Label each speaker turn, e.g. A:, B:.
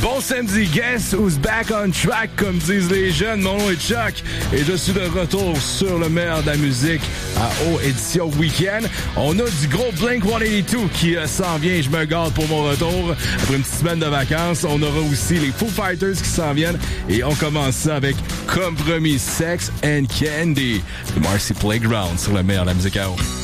A: Bon samedi, guess who's back on track, comme disent les jeunes. Mon nom est Chuck et je suis de retour sur le meilleur de la musique à O édition Week-end. On a du gros Blink-182 qui s'en vient. Je me garde pour mon retour. Après une petite semaine de vacances, on aura aussi les Foo Fighters qui s'en viennent et on commence ça avec Compromis, Sex and Candy. Marcy Playground sur le meilleur de la musique à O.